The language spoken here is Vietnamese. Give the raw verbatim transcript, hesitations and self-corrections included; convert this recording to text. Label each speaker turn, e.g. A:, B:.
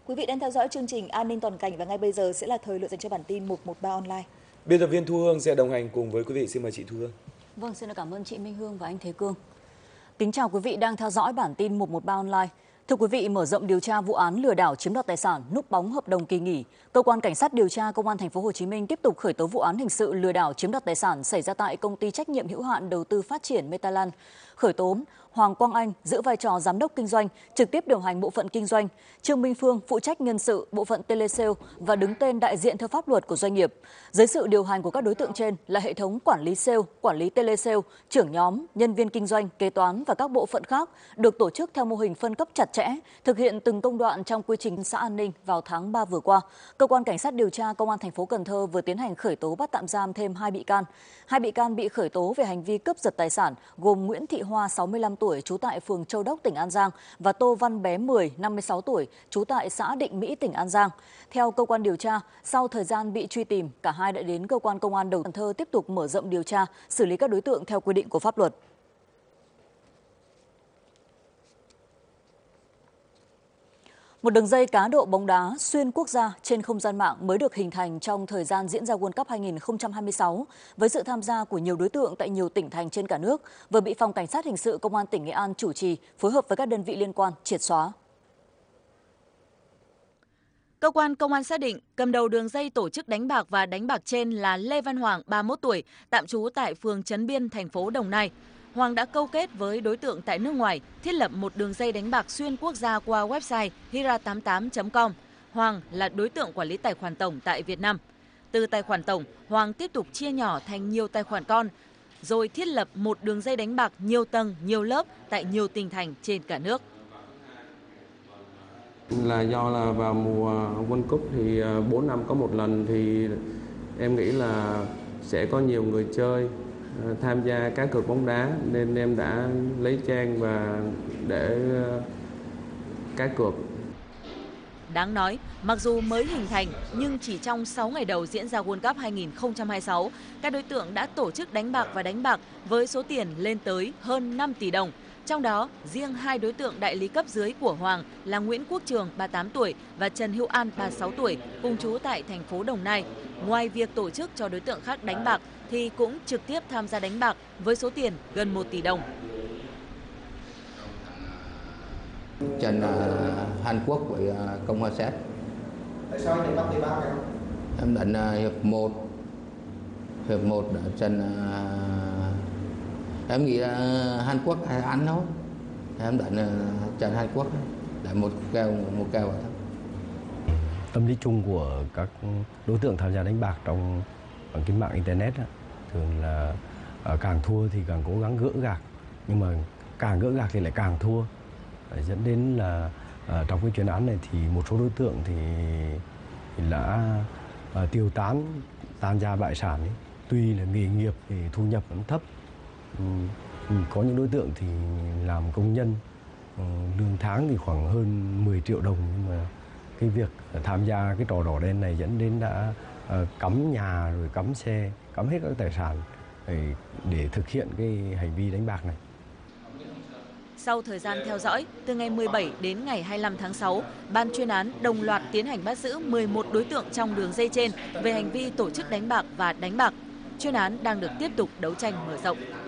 A: Quý vị đang theo dõi chương trình An ninh toàn cảnh và ngay bây giờ sẽ là thời lượng dành cho bản tin một một ba online.
B: Biên tập viên Thu Hương sẽ đồng hành cùng với quý vị. Xin mời chị Thu Hương.
C: Vâng, xin cảm ơn chị Minh Hương và anh Thế Cương. Kính chào quý vị đang theo dõi bản tin một một ba online. Thưa quý vị, mở rộng điều tra vụ án lừa đảo chiếm đoạt tài sản, núp bóng hợp đồng kỳ nghỉ, cơ quan cảnh sát điều tra công an thành phố Hồ Chí Minh tiếp tục khởi tố vụ án hình sự lừa đảo chiếm đoạt tài sản xảy ra tại công ty trách nhiệm hữu hạn đầu tư phát triển Metaland, khởi tố Hoàng Quang Anh giữ vai trò giám đốc kinh doanh, trực tiếp điều hành bộ phận kinh doanh, Trương Minh Phương phụ trách nhân sự bộ phận telesale và đứng tên đại diện theo pháp luật của doanh nghiệp. Dưới sự điều hành của các đối tượng trên là hệ thống quản lý sale, quản lý telesale, trưởng nhóm, nhân viên kinh doanh, kế toán và các bộ phận khác được tổ chức theo mô hình phân cấp chặt chẽ, thực hiện từng công đoạn trong quy trình xã an ninh. Vào tháng ba vừa qua, cơ quan cảnh sát điều tra công an thành phố Cần Thơ vừa tiến hành khởi tố bắt tạm giam thêm hai bị can. Hai bị can bị khởi tố về hành vi cướp giật tài sản gồm Nguyễn Thị Hoa sáu mươi lăm tuổi trú tại phường Châu Đốc tỉnh An Giang và Tô Văn Bé mười năm mươi sáu tuổi trú tại xã Định Mỹ tỉnh An Giang. Theo cơ quan điều tra, sau thời gian bị truy tìm, cả hai đã đến cơ quan công an đầu Cần Thơ tiếp tục mở rộng điều tra, xử lý các đối tượng theo quy định của pháp luật. Một đường dây cá độ bóng đá xuyên quốc gia trên không gian mạng mới được hình thành trong thời gian diễn ra World Cup hai nghìn không trăm hai mươi sáu với sự tham gia của nhiều đối tượng tại nhiều tỉnh thành trên cả nước, vừa bị Phòng Cảnh sát Hình sự Công an tỉnh Nghệ An chủ trì phối hợp với các đơn vị liên quan triệt xóa.
D: Cơ quan công an xác định cầm đầu đường dây tổ chức đánh bạc và đánh bạc trên là Lê Văn Hoàng, ba mươi mốt tuổi, tạm trú tại phường Trấn Biên, thành phố Đồng Nai. Hoàng đã câu kết với đối tượng tại nước ngoài, thiết lập một đường dây đánh bạc xuyên quốc gia qua website hira tám mươi tám chấm com. Hoàng là đối tượng quản lý tài khoản tổng tại Việt Nam. Từ tài khoản tổng, Hoàng tiếp tục chia nhỏ thành nhiều tài khoản con, rồi thiết lập một đường dây đánh bạc nhiều tầng, nhiều lớp tại nhiều tỉnh thành trên cả nước.
E: Là do là vào mùa World Cup thì bốn năm có một lần thì em nghĩ là sẽ có nhiều người chơi tham gia cá cược bóng đá nên em đã lấy trang và để cá cược.
D: Đáng nói, mặc dù mới hình thành nhưng chỉ trong sáu ngày đầu diễn ra World Cup hai nghìn không trăm hai mươi sáu, các đối tượng đã tổ chức đánh bạc và đánh bạc với số tiền lên tới hơn năm tỷ đồng. Trong đó, riêng hai đối tượng đại lý cấp dưới của Hoàng là Nguyễn Quốc Trường, ba mươi tám tuổi và Trần Hữu An, ba mươi sáu tuổi, cùng trú tại thành phố Đồng Nai. Ngoài việc tổ chức cho đối tượng khác đánh bạc, thì cũng trực tiếp tham gia đánh bạc với số tiền gần một tỷ đồng.
F: Trần uh, Hàn Quốc với uh, Cộng hòa Séc.
G: Tại sao anh đánh bạc ba cái không?
F: Em đánh uh, hiệp một. Hiệp một ở Trần uh, em nghĩ uh, Hàn Quốc hay ăn thôi. Em đánh uh, Trần Hàn Quốc để một kèo một kèo thôi.
H: Tâm lý chung của các đối tượng tham gia đánh bạc trong cái mạng internet đó, thường là uh, càng thua thì càng cố gắng gỡ gạc, nhưng mà càng gỡ gạc thì lại càng thua, dẫn đến là uh, trong cái chuyên án này thì một số đối tượng thì, thì đã uh, tiêu tán tan gia bại sản ấy. Tuy là nghề nghiệp thì thu nhập vẫn thấp, um, có những đối tượng thì làm công nhân, um, lương tháng thì khoảng hơn mười triệu đồng, nhưng mà cái việc tham gia cái trò đỏ đen này dẫn đến đã uh, cắm nhà rồi cắm xe, cắm hết các tài sản để, để thực hiện cái hành vi đánh bạc này.
D: Sau thời gian theo dõi, từ ngày mười bảy đến ngày hai mươi lăm tháng sáu, ban chuyên án đồng loạt tiến hành bắt giữ mười một đối tượng trong đường dây trên về hành vi tổ chức đánh bạc và đánh bạc. Chuyên án đang được tiếp tục đấu tranh mở rộng.